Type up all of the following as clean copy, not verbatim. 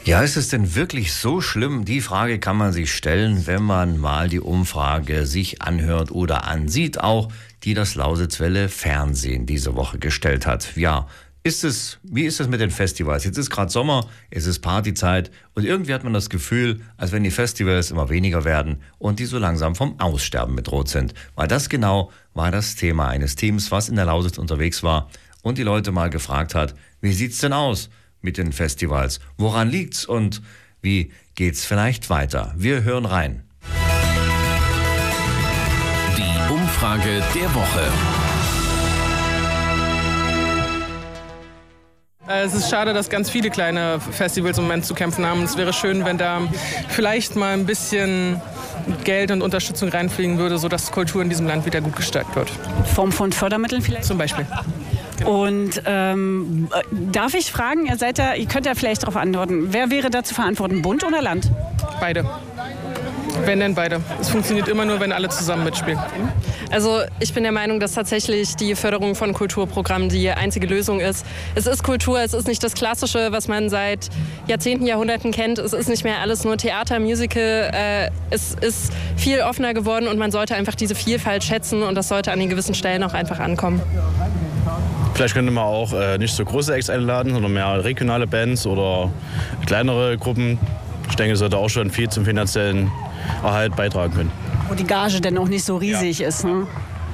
Ja, ist es denn wirklich so schlimm? Die Frage kann man sich stellen, wenn man mal die Umfrage sich anhört oder ansieht, auch die das Lausitzwelle Fernsehen diese Woche gestellt hat. Ja, wie ist es mit den Festivals? Jetzt ist gerade Sommer, es ist Partyzeit und irgendwie hat man das Gefühl, als wenn die Festivals immer weniger werden und die so langsam vom Aussterben bedroht sind. Weil das genau war das Thema eines Teams, was in der Lausitz unterwegs war und die Leute mal gefragt hat, wie sieht's denn aus mit den Festivals? Woran liegt's und wie geht's vielleicht weiter? Wir hören rein. Die Umfrage der Woche. Es ist schade, dass ganz viele kleine Festivals im Moment zu kämpfen haben. Es wäre schön, wenn da vielleicht mal ein bisschen Geld und Unterstützung reinfliegen würde, sodass Kultur in diesem Land wieder gut gestärkt wird. Form von Fördermitteln vielleicht? Zum Beispiel. Und darf ich fragen, ihr könnt ja vielleicht darauf antworten, wer wäre da zu verantworten, Bund oder Land? Beide. Wenn denn beide. Es funktioniert immer nur, wenn alle zusammen mitspielen. Also ich bin der Meinung, dass tatsächlich die Förderung von Kulturprogrammen die einzige Lösung ist. Es ist Kultur, es ist nicht das Klassische, was man seit Jahrzehnten, Jahrhunderten kennt. Es ist nicht mehr alles nur Theater, Musical. Es ist viel offener geworden und man sollte einfach diese Vielfalt schätzen und das sollte an den gewissen Stellen auch einfach ankommen. Vielleicht könnte man auch nicht so große Acts einladen, sondern mehr regionale Bands oder kleinere Gruppen. Ich denke, das sollte auch schon viel zum finanziellen Erhalt beitragen können. Wo die Gage denn auch nicht so riesig ist. Ne?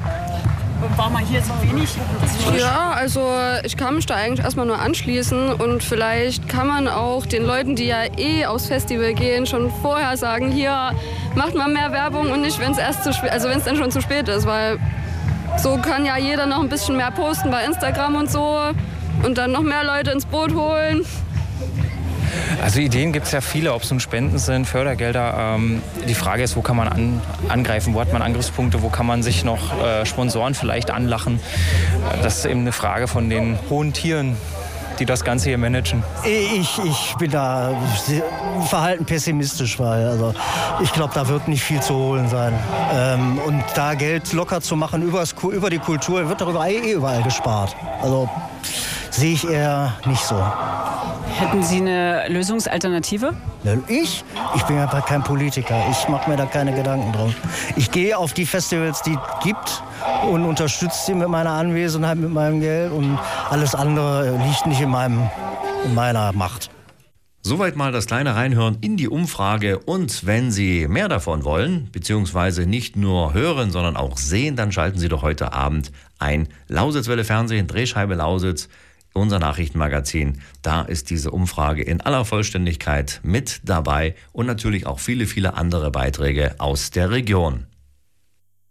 War mal hier so wenig? Ja, also ich kann mich da eigentlich erstmal nur anschließen und vielleicht kann man auch den Leuten, die ja aufs Festival gehen, schon vorher sagen, hier macht mal mehr Werbung und nicht, wenn es erst zu spät, also wenn es dann schon zu spät ist, weil so kann ja jeder noch ein bisschen mehr posten bei Instagram und so und dann noch mehr Leute ins Boot holen. Also Ideen gibt es ja viele, ob es nun Spenden sind, Fördergelder. Die Frage ist, wo kann man angreifen, wo hat man Angriffspunkte, wo kann man sich noch Sponsoren vielleicht anlachen. Das ist eben eine Frage von den hohen Tieren, die das Ganze hier managen. Ich bin da verhalten pessimistisch, weil ich glaube, da wird nicht viel zu holen sein. Und da Geld locker zu machen über die Kultur, wird darüber überall gespart. Also sehe ich eher nicht so. Hätten Sie eine Lösungsalternative? Ich bin ja kein Politiker. Ich mache mir da keine Gedanken drum. Ich gehe auf die Festivals, die es gibt und unterstütze sie mit meiner Anwesenheit, mit meinem Geld. Und alles andere liegt nicht in meiner Macht. Soweit mal das kleine Reinhören in die Umfrage. Und wenn Sie mehr davon wollen, beziehungsweise nicht nur hören, sondern auch sehen, dann schalten Sie doch heute Abend ein. Lausitzwelle Fernsehen, Drehscheibe Lausitz, unser Nachrichtenmagazin. Da ist diese Umfrage in aller Vollständigkeit mit dabei und natürlich auch viele, viele andere Beiträge aus der Region.